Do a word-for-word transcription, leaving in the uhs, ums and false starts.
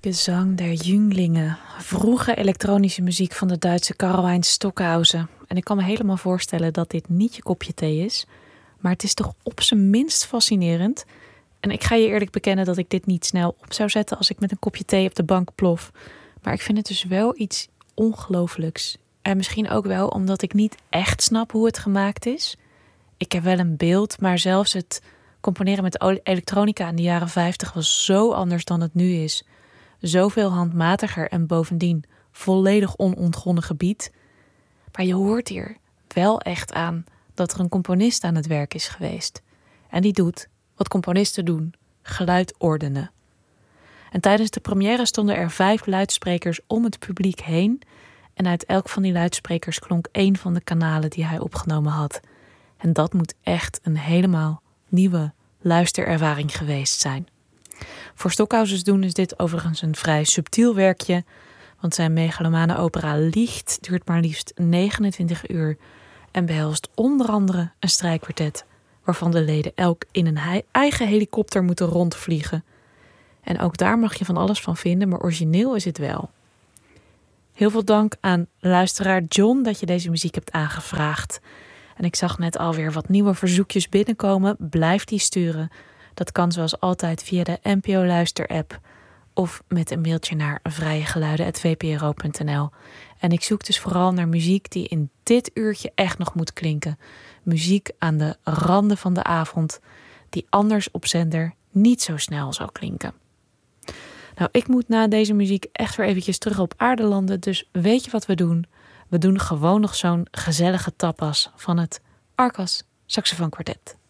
Gezang der Jünglingen, vroege elektronische muziek van de Duitse Karlheinz Stockhausen. En ik kan me helemaal voorstellen dat dit niet je kopje thee is, maar het is toch op zijn minst fascinerend. En ik ga je eerlijk bekennen dat ik dit niet snel op zou zetten als ik met een kopje thee op de bank plof. Maar ik vind het dus wel iets ongelooflijks. En misschien ook wel omdat ik niet echt snap hoe het gemaakt is. Ik heb wel een beeld, maar zelfs het componeren met elektronica in de jaren vijftig was zo anders dan het nu is. Zoveel handmatiger en bovendien volledig onontgonnen gebied. Maar je hoort hier wel echt aan dat er een componist aan het werk is geweest. En die doet wat componisten doen, geluid ordenen. En tijdens de première stonden er vijf luidsprekers om het publiek heen. En uit elk van die luidsprekers klonk één van de kanalen die hij opgenomen had. En dat moet echt een helemaal nieuwe luisterervaring geweest zijn. Voor Stockhausens doen is dit overigens een vrij subtiel werkje, want zijn megalomane opera Licht duurt maar liefst negenentwintig uur en behelst onder andere een strijkkwartet, waarvan de leden elk in een eigen helikopter moeten rondvliegen. En ook daar mag je van alles van vinden, maar origineel is het wel. Heel veel dank aan luisteraar John dat je deze muziek hebt aangevraagd. En ik zag net alweer wat nieuwe verzoekjes binnenkomen. Blijf die sturen. Dat kan zoals altijd via de N P O Luister app of met een mailtje naar vrijegeluiden apenstaartje v p r o punt n l. En ik zoek dus vooral naar muziek die in dit uurtje echt nog moet klinken. Muziek aan de randen van de avond die anders op zender niet zo snel zou klinken. Nou, ik moet na deze muziek echt weer eventjes terug op aarde landen, dus weet je wat we doen? We doen gewoon nog zo'n gezellige tapas van het Arcas Saxofoonkwartet.